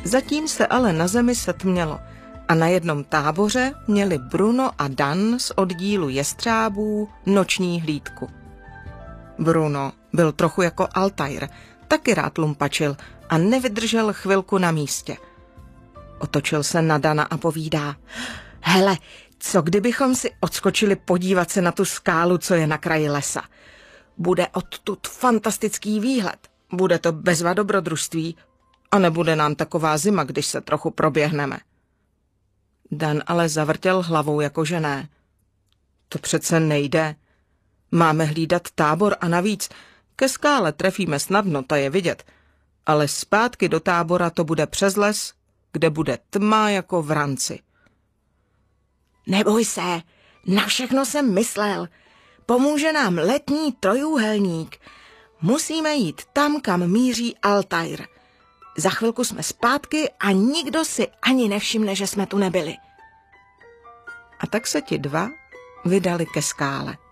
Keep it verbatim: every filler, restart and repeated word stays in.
Zatím se ale na zemi setmělo a na jednom táboře měli Bruno a Dan z oddílu jestřábů noční hlídku. Bruno byl trochu jako Altair, taky rád lumpačil a nevydržel chvilku na místě. Otočil se na Dana a povídá: hele, co kdybychom si odskočili podívat se na tu skálu, co je na kraji lesa? Bude odtud fantastický výhled, bude to bezva dobrodružství a nebude nám taková zima, když se trochu proběhneme. Dan ale zavrtěl hlavou jako že ne. To přece nejde. Máme hlídat tábor a navíc ke skále trefíme snadno, ta je vidět, ale zpátky do tábora to bude přes les, kde bude tma jako v ranci. Neboj se, na všechno jsem myslel. Pomůže nám letní trojúhelník. Musíme jít tam, kam míří Altair. Za chvilku jsme zpátky a nikdo si ani nevšimne, že jsme tu nebyli. A tak se ti dva vydali ke skále.